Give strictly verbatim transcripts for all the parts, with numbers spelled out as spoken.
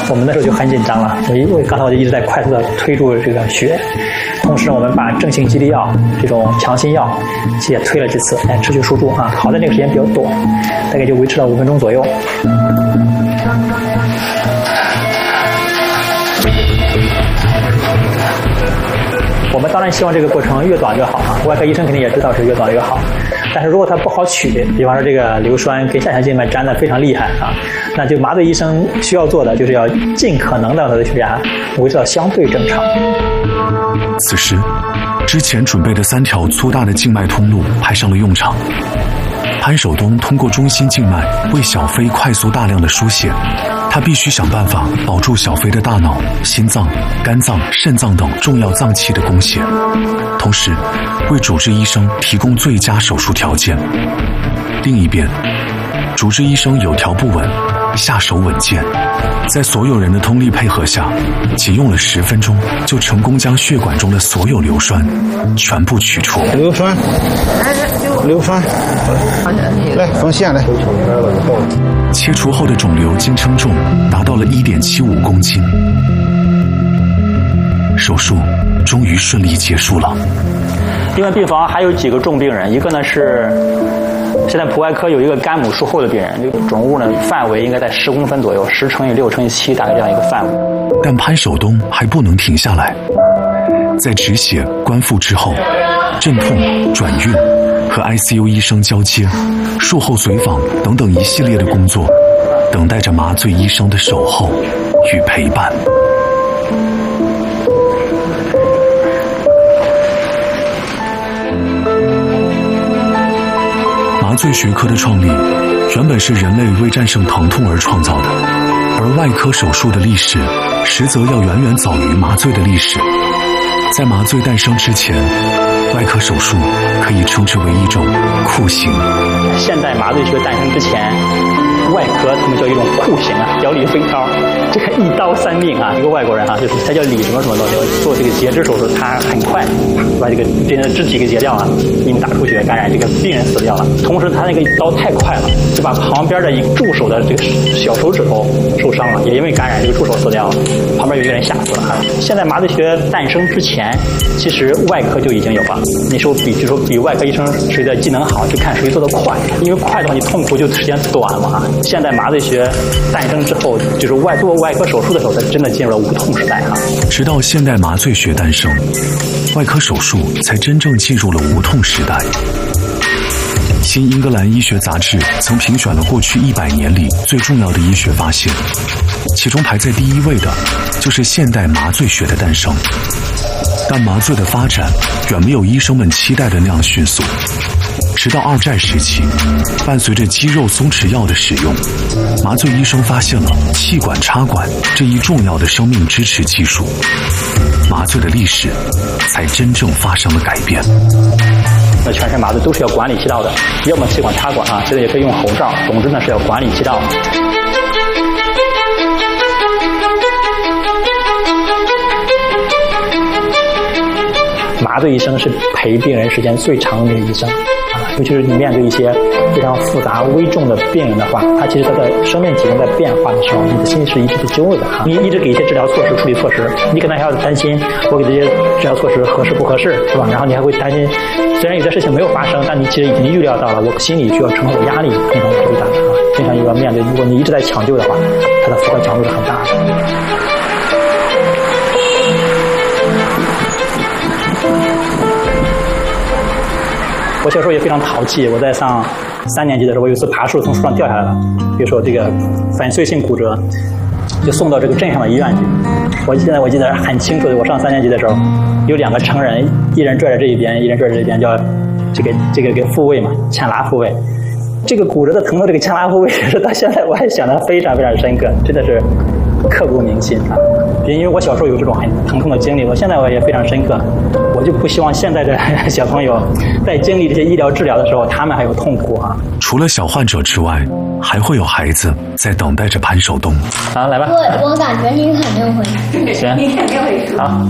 我们那时候就很紧张了，我因为刚才我就一直在快速的推住这个血，同时我们把正性激励药这种强心药也推了几次，来持续输注啊。好在那个时间比较短，大概就维持了五分钟左右。我们当然希望这个过程越短越好啊，外科医生肯定也知道是越短越好。但是如果它不好取，比方说这个硫酸跟下腔静脉粘的非常厉害啊，那就麻醉医生需要做的就是要尽可能的把血压维持到相对正常。 此时，之前准备的三条粗大的静脉通路派上了用场。潘守东通过中心静脉为小飞快速大量的输血，他必须想办法保住小飞的大脑、心脏、肝脏、肾脏等重要脏器的供血，同时为主治医生提供最佳手术条件。另一边，主治医生有条不紊，下手稳健，在所有人的通力配合下，仅用了十分钟就成功将血管中的所有硫酸全部取出。 硫酸，硫酸，来缝线来。 切除后的肿瘤经称重达到了 一点七五公斤。手术终于顺利结束了。 因为病房还有几个重病人，一个呢是现在普外科有一个肝母术后的病人，这个肿物呢范围应该在十公分左右，十乘以六乘以七，大概这样一个范围。 但潘守东还不能停下来，在止血、关腹之后，镇痛、转运和 I C U 医生交接、术后随访等等一系列的工作，等待着麻醉医生的守候与陪伴。麻醉学科的创立，原本是人类为战胜疼痛而创造的，而外科手术的历史，实则要远远早于麻醉的历史。在麻醉诞生之前，外科手术可以称之为一种酷刑。 现代麻醉学诞生之前，外科他们叫一种酷刑啊，叫李飞刀，这个一刀三命啊。一个外国人啊，就是他叫李什么什么的，做这个截肢手术，他很快把这个这个肢体给截掉了，因为大出血感染，这个病人死掉了。同时他那个刀太快了，就把旁边的一个助手的这个小手指头受伤了，也因为感染这个助手死掉了，旁边有一个人吓死了啊。现在麻醉学诞生之前，其实外科就已经有了。那时候比就说比外科医生谁的技能好，就看谁做得快，因为快的话你痛苦就时间短嘛。现在麻醉学诞生之后，就是外做外科手术的时候，才真的进入了无痛时代啊。 直到现代麻醉学诞生，外科手术才真正进入了无痛时代。新英格兰医学杂志曾评选了过去一百年里最重要的医学发现，其中排在第一位的就是现代麻醉学的诞生。但麻醉的发展远没有医生们期待的那样迅速。直到二战时期，伴随着肌肉松弛药的使用，麻醉医生发现了气管插管这一重要的生命支持技术，麻醉的历史才真正发生了改变。 那全身麻醉都是要管理气道的，要么气管插管啊，现在也可以用喉罩，总之呢是要管理气道。麻醉医生是陪病人时间最长的医生啊，尤其是你面对一些非常复杂危重的病人的话，他其实他的生命体征在变化的时候，你的心是一直在揪着的啊。你一直给一些治疗措施、处理措施，你可能还要担心我给这些治疗措施合适不合适，是吧？然后你还会担心，虽然有些事情没有发生，但你其实已经预料到了，我心里需要承受的压力非常巨大啊。经常又要面对，如果你一直在抢救的话，它的负荷强度是很大的。我小时候也非常淘气，我在上三年级的时候，我有一次爬树从树上掉下来了，比如说这个粉碎性骨折，就送到这个镇上的医院去。我现在我记得很清楚的，我上三年级的时候，有两个成人，一人拽着这一边，一人拽着这一边，叫这个这个给复位嘛，牵拉复位。这个骨折的疼痛，这个牵拉复位，是到现在我还想得非常非常深刻，真的是刻骨铭心啊！因为我小时候有这种很疼痛的经历，我现在我也非常深刻。我就不希望现在的小朋友在经历这些医疗治疗的时候，他们还有痛苦啊。 除了小患者之外，还会有孩子在等待着潘守东。 好，来吧。 我我感觉你肯定会。 行， 你肯定会。 好。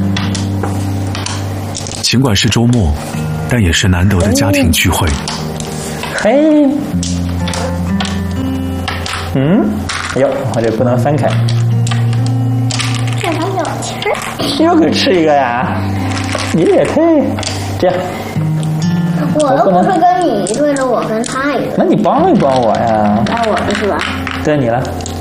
尽管是周末，但也是难得的家庭聚会。 嘿。嗯，哎呦，我这不能分开。 你要给吃一个呀？你也太这样。 我又不是跟你一对的，我跟他一对。 那你帮一帮我呀？ 该我的是吧？ 对你了。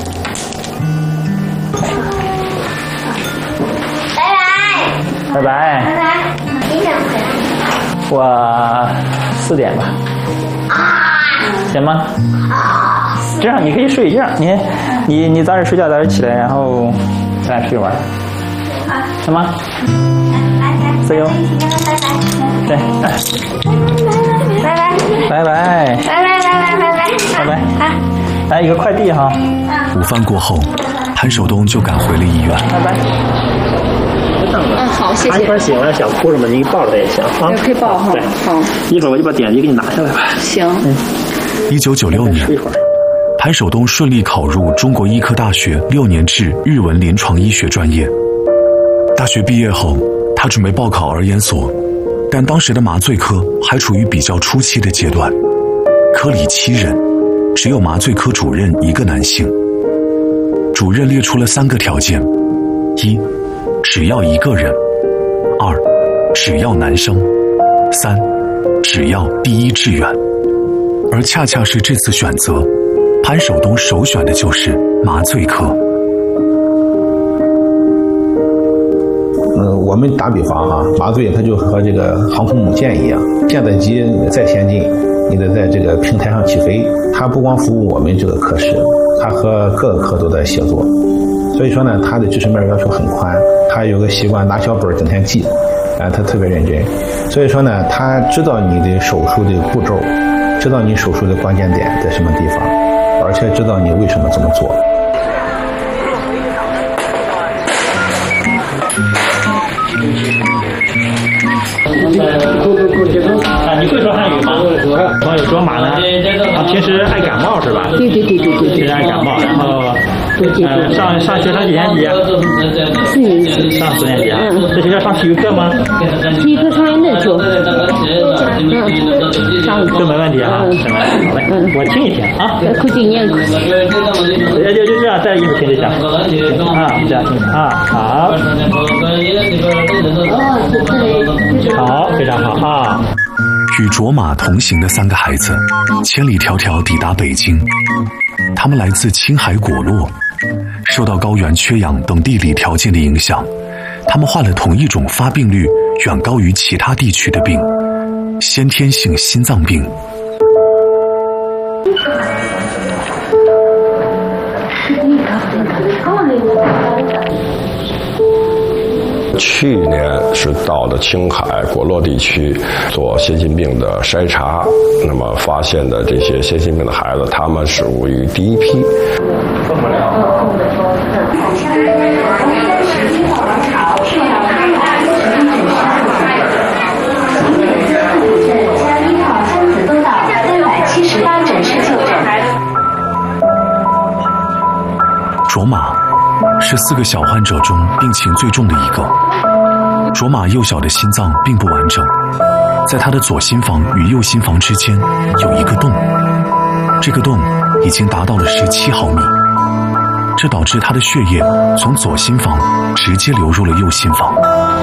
拜拜。拜拜。 拜拜。几点回来？ 我四点吧。行吗？这样你可以睡一觉，你你你早点睡觉，早点起来，然后咱俩出去玩，行吗？加油！对， 拜拜。 拜拜。拜拜。拜拜拜拜拜拜。来一个快递哈。 午饭过后，潘守东就赶回了医院。 拜拜。 嗯，好，谢谢。 他一会儿洗完想哭什么，你抱着他也行啊。 可以抱哈。 对， 好。 一会儿我就把点滴给你拿下来吧。 行。 嗯。 一九九六年，潘守东顺利考入中国医科大学六年制日文临床医学专业。大学毕业后，他准备报考儿研所，但当时的麻醉科还处于比较初期的阶段，科里七人，只有麻醉科主任一个男性。主任列出了三个条件：一，只要一个人；二，只要男生；三，只要第一志愿。而恰恰是这次选择，潘守东首选的就是麻醉科。 嗯，我们打比方哈，麻醉它就和这个航空母舰一样，舰载机再先进，你得在这个平台上起飞。它不光服务我们这个科室，它和各个科都在协作。所以说呢，它的知识面要求很宽，他有个习惯拿小本整天记，啊，他特别认真。所以说呢，他知道你的手术的步骤，知道你手术的关键点在什么地方，而且知道你为什么这么做。 啊，你会说汉语吗？朋友卓玛呢？啊，平时爱感冒是吧？ 对对对对对。 平时爱感冒，然后，呃，上上学上几年级？ 四年级。 上四年级啊？在学校上体育课吗？ 体育课上那就，嗯，上就没问题啊，没问题。好嘞，我听一听啊。 可经验可。 就就就这样，再一会儿听就行。啊，这样听啊，好。好，非常好啊。 与卓玛同行的三个孩子，千里迢迢抵达北京。他们来自青海果洛，受到高原缺氧等地理条件的影响，他们患了同一种发病率远高于其他地区的病——先天性心脏病。 去年是到了青海果洛地区做先心病的筛查，那么发现的这些先心病的孩子，他们属于第一批。 卓玛是四个小患者中病情最重的一个。卓玛幼小的心脏并不完整，在他的左心房与右心房之间有一个洞，这个洞已经达到了十七毫米，这导致他的血液从左心房直接流入了右心房。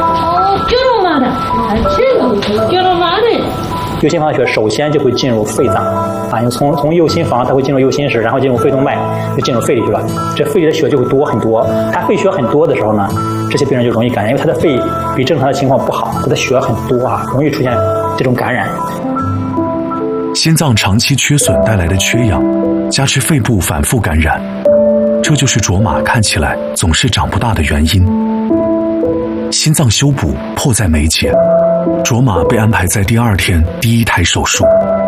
右心房血首先就会进入肺脏啊，你从从右心房它会进入右心室，然后进入肺动脉，就进入肺里去了。这肺里的血就会多很多。它肺血很多的时候呢，这些病人就容易感染，因为他的肺比正常的情况不好，他的血很多啊，容易出现这种感染。 心脏长期缺损带来的缺氧，加之肺部反复感染，这就是卓玛看起来总是长不大的原因。心脏修补迫在眉睫，卓玛被安排在第二天第一台手术。